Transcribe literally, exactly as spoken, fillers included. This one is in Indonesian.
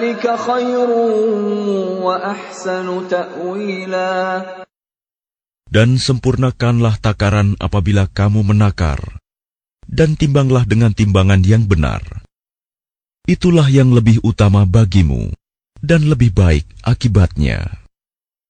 Dan sempurnakanlah takaran apabila kamu menakar, dan timbanglah dengan timbangan yang benar. Itulah yang lebih utama bagimu, dan lebih baik akibatnya.